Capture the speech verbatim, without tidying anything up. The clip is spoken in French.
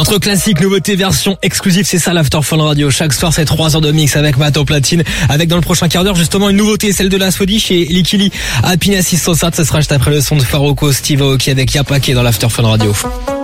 Entre classique, nouveauté, version exclusive, c'est ça l'After Fun Radio. Chaque soir, c'est trois heures de mix avec Matt au platine. Avec dans le prochain quart d'heure, justement, une nouveauté, celle de la Swedish et Likili. Happiness is so sad, ce sera juste après le son de Faroko, Steve Aoki avec Yapake dans l'After Fun Radio.